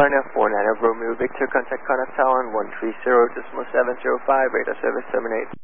49 of Romeo Victor, contact Connect Tower on 130.705, radar service terminate.